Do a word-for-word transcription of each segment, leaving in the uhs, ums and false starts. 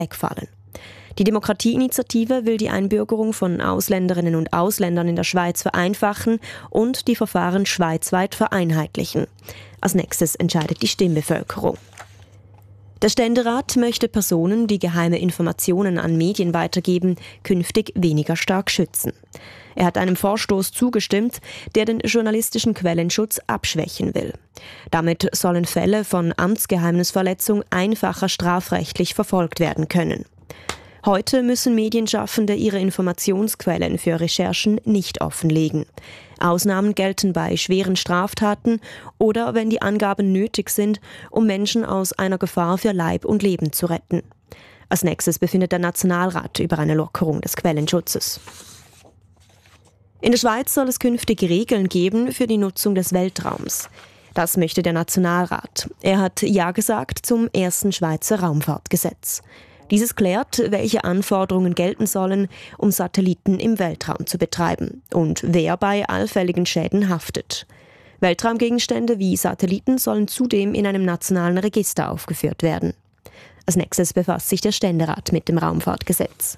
wegfallen. Die Demokratieinitiative will die Einbürgerung von Ausländerinnen und Ausländern in der Schweiz vereinfachen und die Verfahren schweizweit vereinheitlichen. Als nächstes entscheidet die Stimmbevölkerung. Der Ständerat möchte Personen, die geheime Informationen an Medien weitergeben, künftig weniger stark schützen. Er hat einem Vorstoß zugestimmt, der den journalistischen Quellenschutz abschwächen will. Damit sollen Fälle von Amtsgeheimnisverletzung einfacher strafrechtlich verfolgt werden können. Heute müssen Medienschaffende ihre Informationsquellen für Recherchen nicht offenlegen. Ausnahmen gelten bei schweren Straftaten oder wenn die Angaben nötig sind, um Menschen aus einer Gefahr für Leib und Leben zu retten. Als nächstes befindet der Nationalrat über eine Lockerung des Quellenschutzes. In der Schweiz soll es künftig Regeln geben für die Nutzung des Weltraums. Das möchte der Nationalrat. Er hat Ja gesagt zum ersten Schweizer Raumfahrtgesetz. Dieses klärt, welche Anforderungen gelten sollen, um Satelliten im Weltraum zu betreiben und wer bei allfälligen Schäden haftet. Weltraumgegenstände wie Satelliten sollen zudem in einem nationalen Register aufgeführt werden. Als nächstes befasst sich der Ständerat mit dem Raumfahrtgesetz.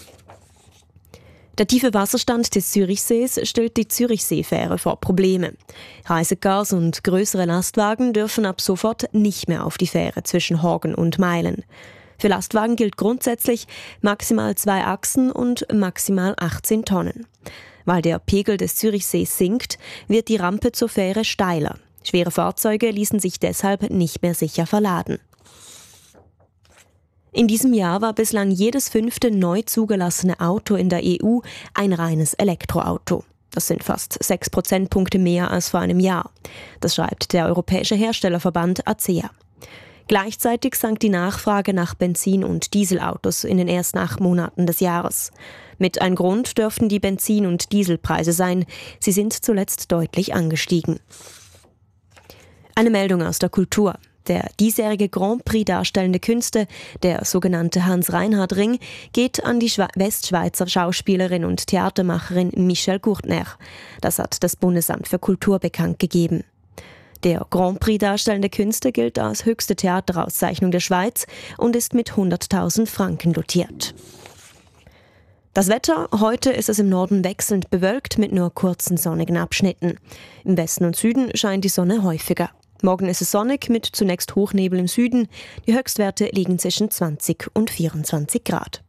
Der tiefe Wasserstand des Zürichsees stellt die Zürichseefähre vor Probleme. Reisecars und größere Lastwagen dürfen ab sofort nicht mehr auf die Fähre zwischen Horgen und Meilen. Für Lastwagen gilt grundsätzlich maximal zwei Achsen und maximal achtzehn Tonnen. Weil der Pegel des Zürichsees sinkt, wird die Rampe zur Fähre steiler. Schwere Fahrzeuge ließen sich deshalb nicht mehr sicher verladen. In diesem Jahr war bislang jedes fünfte neu zugelassene Auto in der E U ein reines Elektroauto. Das sind fast sechs Prozentpunkte mehr als vor einem Jahr. Das schreibt der Europäische Herstellerverband A C E A. Gleichzeitig sank die Nachfrage nach Benzin- und Dieselautos in den ersten acht Monaten des Jahres. Mit ein Grund dürften die Benzin- und Dieselpreise sein. Sie sind zuletzt deutlich angestiegen. Eine Meldung aus der Kultur. Der diesjährige Grand Prix darstellende Künste, der sogenannte Hans-Reinhard-Ring, geht an die Schwe- Westschweizer Schauspielerin und Theatermacherin Michelle Gurtner. Das hat das Bundesamt für Kultur bekannt gegeben. Der Grand Prix darstellende Künste gilt als höchste Theaterauszeichnung der Schweiz und ist mit hunderttausend Franken dotiert. Das Wetter: Heute ist es im Norden wechselnd bewölkt mit nur kurzen sonnigen Abschnitten. Im Westen und Süden scheint die Sonne häufiger. Morgen ist es sonnig mit zunächst Hochnebel im Süden. Die Höchstwerte liegen zwischen zwanzig und vierundzwanzig Grad.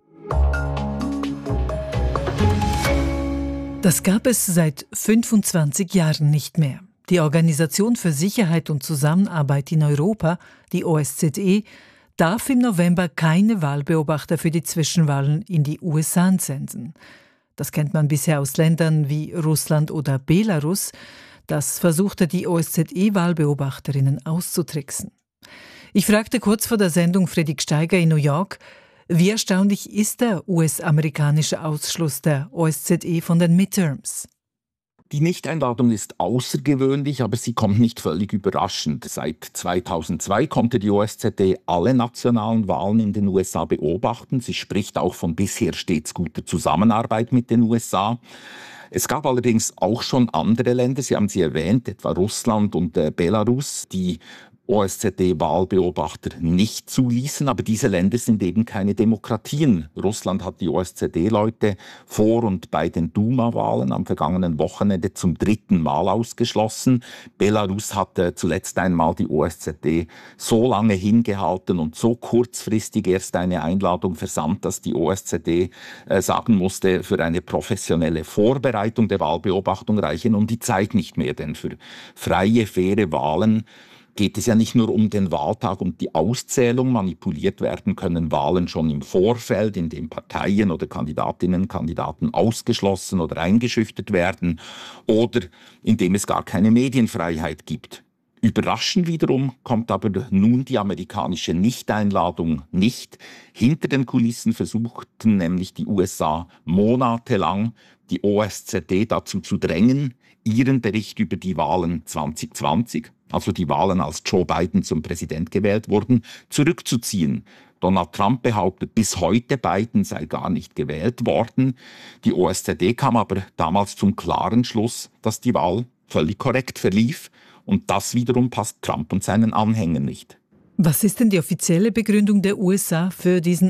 Das gab es seit fünfundzwanzig Jahren nicht mehr. Die Organisation für Sicherheit und Zusammenarbeit in Europa, die O S Z E, darf im November keine Wahlbeobachter für die Zwischenwahlen in die U S A entsenden. Das kennt man bisher aus Ländern wie Russland oder Belarus. Das versuchte die O S Z E-Wahlbeobachterinnen auszutricksen. Ich fragte kurz vor der Sendung Fredrik Steiger in New York, wie erstaunlich ist der U S-amerikanische Ausschluss der O S Z E von den Midterms? Die Nichteinladung ist außergewöhnlich, aber sie kommt nicht völlig überraschend. Seit zweitausendzwei konnte die O S Z E alle nationalen Wahlen in den U S A beobachten. Sie spricht auch von bisher stets guter Zusammenarbeit mit den U S A. Es gab allerdings auch schon andere Länder, Sie haben sie erwähnt, etwa Russland und äh, Belarus, die O S Z E-Wahlbeobachter nicht zuließen, aber diese Länder sind eben keine Demokratien. Russland hat die O S Z E-Leute vor und bei den Duma-Wahlen am vergangenen Wochenende zum dritten Mal ausgeschlossen. Belarus hatte zuletzt einmal die O S Z E so lange hingehalten und so kurzfristig erst eine Einladung versandt, dass die O S Z E äh, sagen musste, für eine professionelle Vorbereitung der Wahlbeobachtung reiche nun die Zeit nicht mehr, denn für freie, faire Wahlen geht es ja nicht nur um den Wahltag und die Auszählung. Manipuliert werden können Wahlen schon im Vorfeld, indem Parteien oder Kandidatinnen und Kandidaten ausgeschlossen oder eingeschüchtert werden oder indem es gar keine Medienfreiheit gibt. Überraschend wiederum kommt aber nun die amerikanische Nichteinladung nicht. Hinter den Kulissen versuchten nämlich die U S A monatelang, die O S Z E dazu zu drängen, ihren Bericht über die Wahlen zwanzig zwanzig, also die Wahlen, als Joe Biden zum Präsident gewählt wurden, zurückzuziehen. Donald Trump behauptet, bis heute Biden sei gar nicht gewählt worden. Die O S Z E kam aber damals zum klaren Schluss, dass die Wahl völlig korrekt verlief. Und das wiederum passt Trump und seinen Anhängern nicht. Was ist denn die offizielle Begründung der U S A für diesen